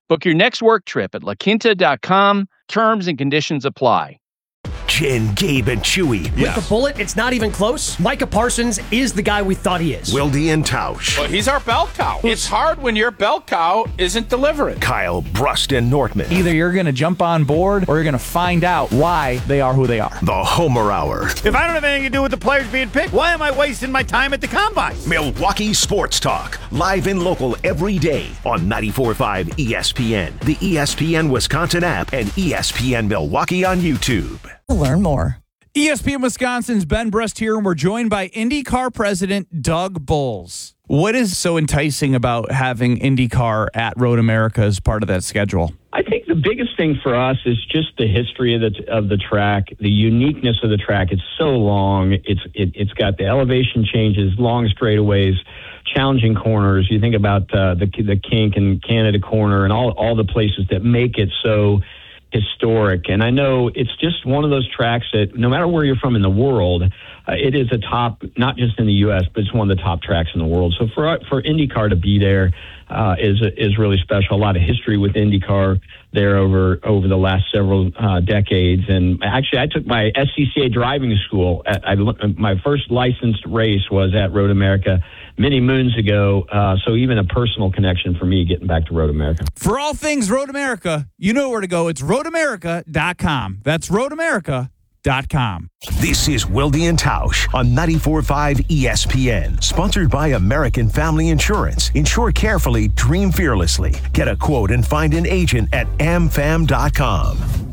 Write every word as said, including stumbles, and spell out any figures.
Book your next work trip at la quinta dot com. Terms and conditions apply. Jen, Gabe, and Chewy. With the bullet, it's not even close. Micah Parsons is the guy we thought he is. Wilde and Tausch. Well, he's our bell cow. It's hard when your bell cow isn't delivering. Kyle, Brust, and Nortman. Either you're going to jump on board or you're going to find out why they are who they are. The Homer Hour. If I don't have anything to do with the players being picked, why am I wasting my time at the Combine? Milwaukee Sports Talk. Live and local every day on ninety-four point five E S P N, the E S P N Wisconsin app, and E S P N Milwaukee on YouTube. Learn more. E S P N Wisconsin's Ben Brust here, and we're joined by IndyCar president Doug Boles. What is so enticing about having IndyCar at Road America as part of that schedule? I think the biggest thing for us is just the history of the of the track, the uniqueness of the track. It's so long. It's it, it's got the elevation changes, long straightaways, challenging corners. You think about uh, the the kink and Canada corner and all all the places that make it so historic. And I know it's just one of those tracks that no matter where you're from in the world, uh, it is a top, not just in the U S, but it's one of the top tracks in the world. So for for IndyCar to be there uh, is is really special. A lot of history with IndyCar there over over the last several uh, decades. And actually, I took my S C C A driving school. At, I, my first licensed race was at Road America many moons ago, uh, so even a personal connection for me getting back to Road America. For all things Road America, you know where to go. It's road america dot com. That's road america dot com. This is Wilde and Tausch on ninety-four point five E S P N. Sponsored by American Family Insurance. Insure carefully, dream fearlessly. Get a quote and find an agent at am fam dot com.